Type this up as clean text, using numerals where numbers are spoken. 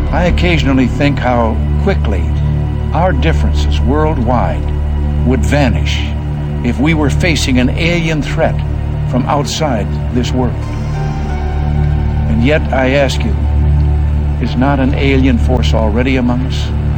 I occasionally think how quickly our differences worldwide would vanish if we were facing an alien threat from outside this world. And yet I ask you, is not an alien force already among us?